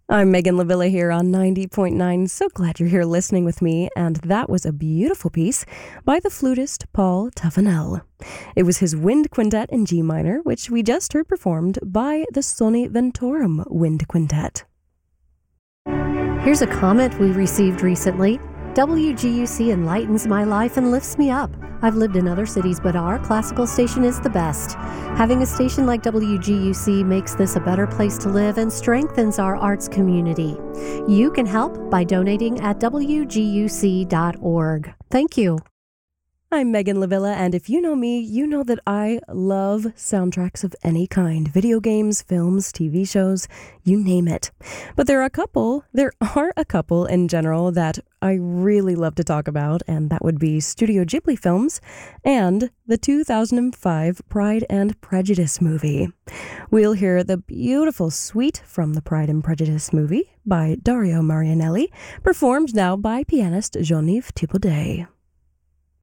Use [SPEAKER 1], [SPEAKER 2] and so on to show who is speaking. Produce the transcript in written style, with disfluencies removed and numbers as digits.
[SPEAKER 1] I'm Megan Lavilla here on 90.9. So glad you're here listening with me. And that was a beautiful piece by the flutist Paul Tuffanel. It was his Wind Quintet in G minor, which we just heard performed by the Soni Ventorum Wind Quintet.
[SPEAKER 2] Here's a comment we received recently. WGUC enlightens my life and lifts me up. I've lived in other cities, but our classical station is the best. Having a station like WGUC makes this a better place to live and strengthens our arts community. You can help by donating at WGUC.org. Thank you.
[SPEAKER 1] I'm Megan Lavilla, and if you know me, you know that I love soundtracks of any kind. Video games, films, TV shows, you name it. But there are a couple in general that I really love to talk about, and that would be Studio Ghibli films and the 2005 Pride and Prejudice movie. We'll hear the beautiful Suite from the Pride and Prejudice movie by Dario Marianelli, performed now by pianist Jean-Yves Thibaudet.